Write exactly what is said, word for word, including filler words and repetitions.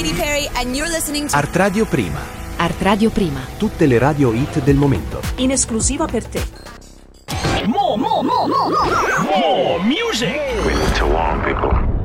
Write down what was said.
Katy Perry and you're listening to Art Radio Prima. Art Radio Prima. Tutte le radio hit del momento. In esclusiva per te. Mo, mo, mo, mo, mo.